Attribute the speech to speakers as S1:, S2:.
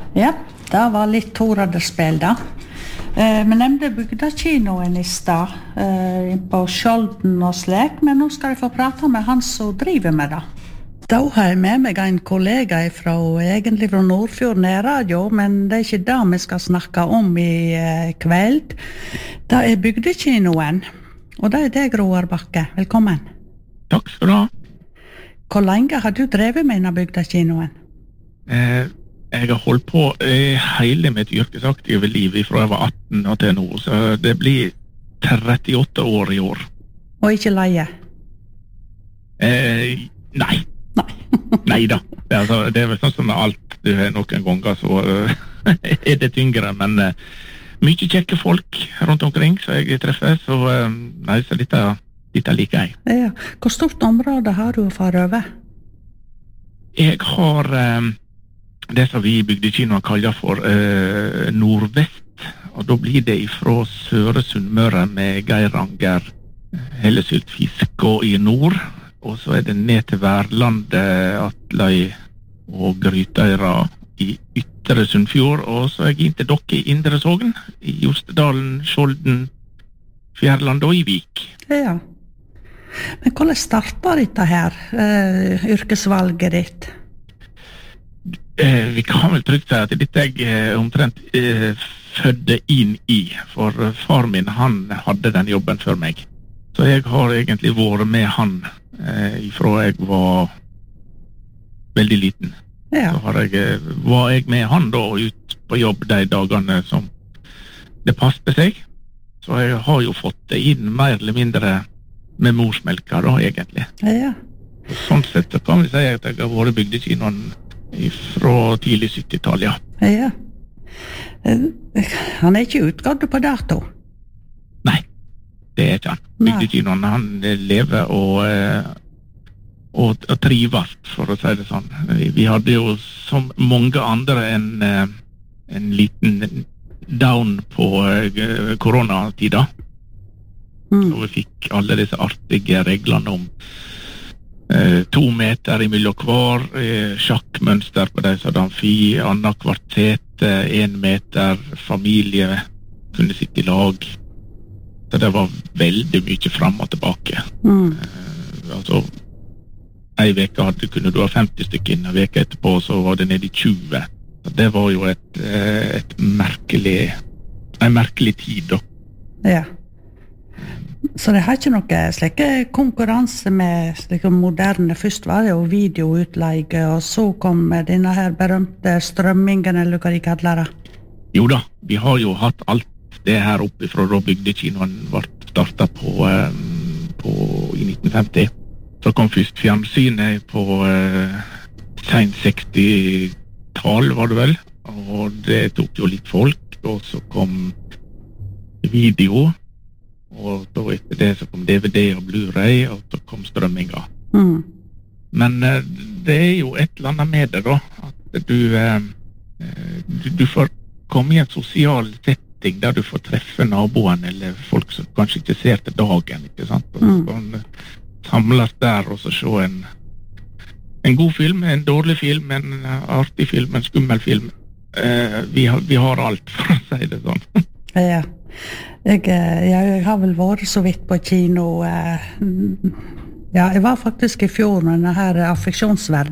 S1: Ja, det var litt toraderspill da. Vi nevnte bygdakinoen I stad, på Skjolden og slik, men nå skal jeg få prate med han som driver med det. Da har jeg med meg en kollega egentlig fra Nordfjord Nærradio, men det ikke det vi skal snakke om I kveld. Det bygdakinoen, og det deg, Roar Bakke. Velkommen.
S2: Takk skal du ha.
S1: Hvor lenge har du drevet med denne bygdakinoen?
S2: Jeg har holdt på hele mitt yrkesaktive liv fra jeg var 18 og til nå, så det blir 38 år I år.
S1: Og ikke leie?
S2: Nei. Neida. Det vel sånn som med alt. Du har noen ganger så det tyngre, men mye kjekke folk rundt omkring så jeg treffer, så nei, så dette liker jeg.
S1: Ja. Hvor stort område har du å fare over?
S2: Jeg har det som vi I bygdekinoen kaller for Nordvest, og da blir det fra Søre Sunnmøre med Geiranger, Hellesylt, Fiskå I nord, og så det ned til Værlandet, Atløy og Grytøyra I Ytre Sunnfjord, og så jeg inn til dere I Indre Sogn, I Jostedalen, Skjolden, Fjærland og I Vik.
S1: Ja. Men hvordan startet dette her, yrkesvalget ditt?
S2: Vi kan vel trygt si at dette jeg omtrent fødde inn I, for far min, han hadde den jobben før meg. Så jeg har egentlig vært med han ifra jeg var veldig liten.
S1: Ja.
S2: Så var jeg med han da ut på jobb de dagene som det passte seg. Så jeg har jo fått det inn mer eller mindre med morsmelka da, egentlig.
S1: Ja.
S2: Sånn sett så kan vi si at jeg har vært bygdekinoen fra tidlig 70-tall, ja.
S1: Ja. Han ikke utgått på dato?
S2: Nei, det ikke han. Bygdekinoen, han lever og trives, for å si det sånn. Vi hadde jo som mange andre en liten down på koronatida. Og vi fikk alle disse artige reglene om 2 meter imellom hver, sjakkmønster på de som amfi, annet hvert sete, 1 meter, familie kunne sitte I lag. Så det var veldig mye fram og tilbake. Altså, en veke kunne du ha 50 stykker inn, en veke etterpå så var det nede I 20. Så det var jo en merkelig tid da.
S1: Ja. Så det har ikke noe slike konkurranse med slike moderne. Først var det jo videoutleie, og så kom denne her berømte strømmingen, eller hva de kaller det.
S2: Jo da, vi har jo hatt alt det her oppe fra da bygdekinoen ble startet på I 1950. Så kom først fjernsynet på sent 60-tall, var det vel, og det tok jo litt folk, og så kom video, og da etter det så kom DVD og Blu-ray, og så kom strømminga. Men det jo et eller annet med det da, at du får komme I en sosial setting der du får treffe naboen, eller folk som kanskje ikke ser til dagen, ikke sant? Og så kan samles der, og så se en god film, en dårlig film, en artig film, en skummel film. Vi har alt, for å si det sånn.
S1: Ja. Jeg har vel vært så vidt på kino. Ja, jeg var faktisk I fjor med denne her affeksjonsverden.